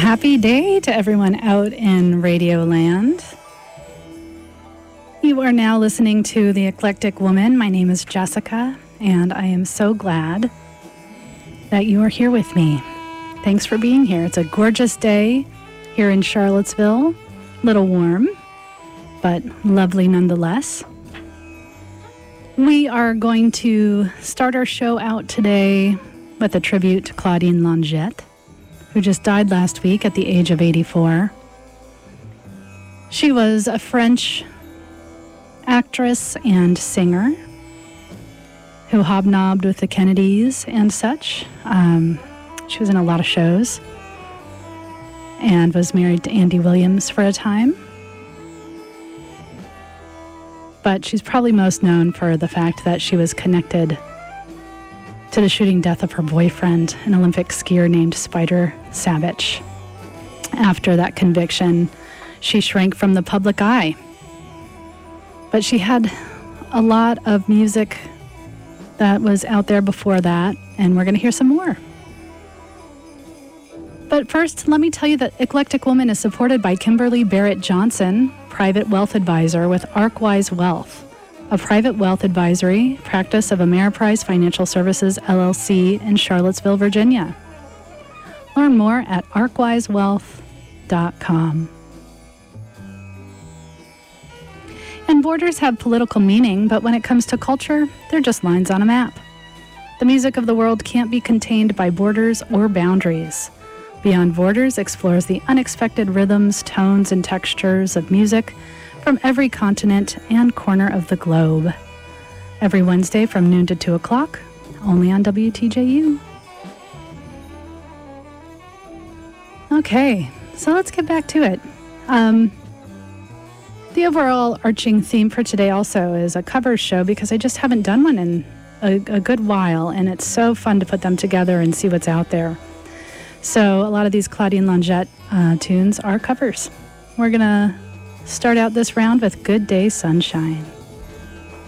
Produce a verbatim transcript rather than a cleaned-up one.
Happy day to everyone out in Radio Land. You are now listening to The Eclectic Woman. My name is Jessica, and I am so glad that you are here with me. Thanks for being here. It's a gorgeous day here in Charlottesville. A little warm, but lovely nonetheless. We are going to start our show out today with a tribute to Claudine Longet, who just died last week at the age of eighty-four. She was a French actress and singer who hobnobbed with the Kennedys and such. Um, she was in a lot of shows and was married to Andy Williams for a time. But she's probably most known for the fact that she was connected to the shooting death of her boyfriend, an Olympic skier named Spider Savage. After that conviction, she shrank from the public eye. But she had a lot of music that was out there before that, and we're going to hear some more. But first, let me tell you that Eclectic Woman is supported by Kimberly Barrett Johnson, private wealth advisor with ArcWise Wealth, a private wealth advisory practice of Ameriprise Financial Services, L L C in Charlottesville, Virginia. Learn more at arc wise wealth dot com. And borders have political meaning, but when it comes to culture, they're just lines on a map. The music of the world can't be contained by borders or boundaries. Beyond Borders explores the unexpected rhythms, tones, and textures of music from every continent and corner of the globe. Every Wednesday from noon to two o'clock, only on W T J U. Okay, so let's get back to it. Um, the overall arching theme for today also is a covers show, because I just haven't done one in a, a good while, and it's so fun to put them together and see what's out there. So a lot of these Claudine Longet uh, tunes are covers. We're going to start out this round with Good Day Sunshine.